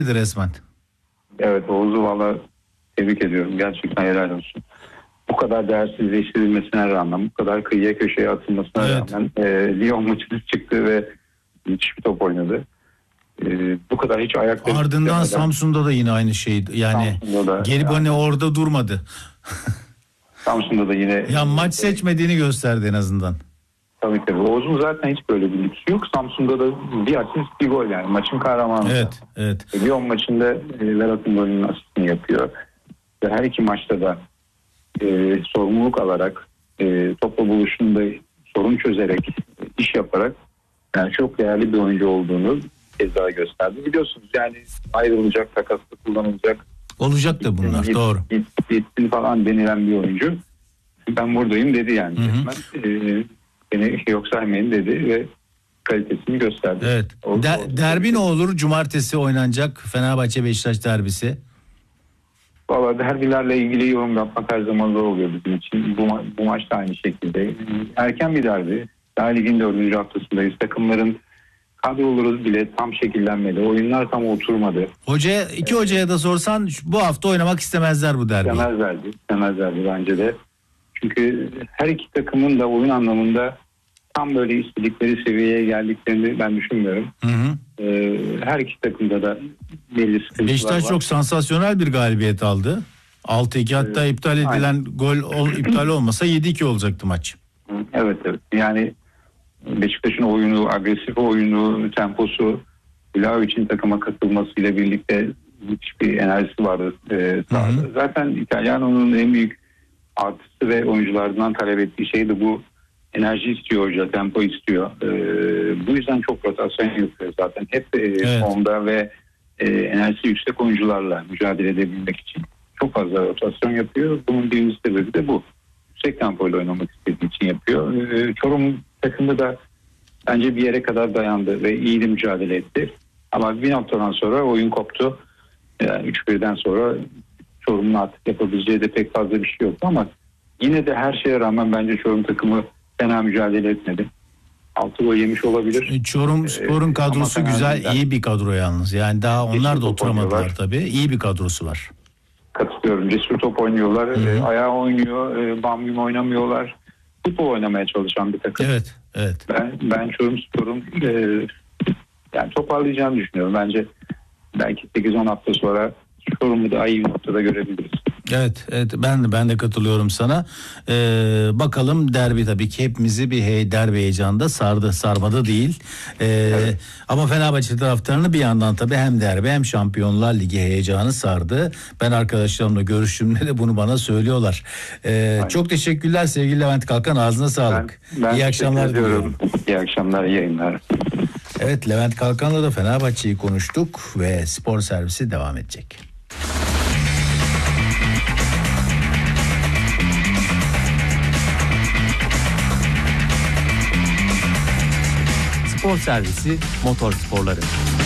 resmen. Evet, Oğuz'u valla tebrik ediyorum. Gerçekten helal olsun. Bu kadar değersizleştirilmesine rağmen, bu kadar kıyıya köşeye atılmasına rağmen Lyon maçına çıktı ve müthiş bir top oynadı. Bu kadar hiç ayakta... Ardından Samsun'da da yine aynı şey. Yani Gelibane orada durmadı. Samsun'da da yine... Ya maç seçmediğini gösterdi en azından. Tabii. Oğuz'un zaten hiç böyle bir lüksü yok. Samsun'da da bir asist bir gol yani. Maçın kahramanı. Evet. Lyon maçında Verat'ın golünün asistini yapıyor. Ve her iki maçta da sorumluluk alarak, topla buluşunda sorun çözerek, iş yaparak yani çok değerli bir oyuncu olduğunu kez daha gösterdi. Biliyorsunuz yani ayrılacak, takaslı kullanılacak. Olacak da bunlar, doğru. Gitsin falan denilen bir oyuncu. Ben buradayım dedi yani. Beni yok saymayın dedi ve kalitesini gösterdi. Evet. Derbi ne olur? Cumartesi oynanacak Fenerbahçe Beşiktaş derbisi. Valla derbilerle ilgili yorum yapmak her zaman zor oluyor bizim için. Bu maç da aynı şekilde. Erken bir derbi. Daha ligin 4. haftasındayız. Takımların kadroları bile tam şekillenmedi. Oyunlar tam oturmadı. İki hocaya da sorsan bu hafta oynamak istemezler bu derbiyi. İstemezlerdi bence de. Çünkü her iki takımın da oyun anlamında tam böyle istedikleri seviyeye geldiklerini ben düşünmüyorum. Her iki takımda da belli sıkıntılar Beşiktaş var. çok sansasyonel bir galibiyet aldı. 6-2 hatta iptal edilen gol iptal olmasa 7-2 olacaktı maç. Evet. Yani Beşiktaş'ın oyunu, agresif oyunu, temposu, Vlahovic'in takıma katılmasıyla birlikte müthiş bir enerjisi vardı. Zaten İtalyano'nun en büyük artısı ve oyunculardan talep ettiği şey de bu. Enerji istiyor hoca, tempo istiyor. Bu yüzden çok rotasyon yapıyor zaten. Hep formda ve enerjisi yüksek oyuncularla mücadele edebilmek için çok fazla rotasyon yapıyor. Bunun birinci sebebi de bu. Yüksek tempoyla oynamak istediği için yapıyor. Çorum takımı da bence bir yere kadar dayandı ve iyi de mücadele etti. Ama bir noktadan sonra oyun koptu. 3-1'den sonra Çorum'un artık yapabileceği de pek fazla bir şey yoktu ama yine de her şeye rağmen bence Çorum takımı fena mücadele etmedi. 6 gol yemiş olabilir. Çorum Spor'un kadrosu güzel, iyi bir kadro yalnız. Yani daha onlar da oturamadılar tabii. İyi bir kadrosu var. Katılıyorum. Cesur top oynuyorlar. Ayağı oynuyor. Bam oynamıyorlar. Futbol oynamaya çalışan bir takım. Evet. Ben Çorum Spor'un yani toparlayacağını düşünüyorum. Bence belki 8-10 hafta sonra Çorum'u daha iyi bir noktada görebiliriz. Evet ben de katılıyorum sana. Bakalım derbi tabii ki hepimizi bir derbi heyecanında sarmadı değil. Ama Fenerbahçe taraftarını bir yandan tabii hem derbi hem Şampiyonlar Ligi heyecanı sardı. Ben arkadaşlarımla görüştüğümde de bunu bana söylüyorlar. Çok teşekkürler sevgili Levent Kalkan, ağzına sağlık. Ben iyi akşamlar diliyorum. İyi akşamlar, iyi yayınlar. Evet, Levent Kalkan'la da Fenerbahçe'yi konuştuk ve spor servisi devam edecek. Spor servisi motor sporları.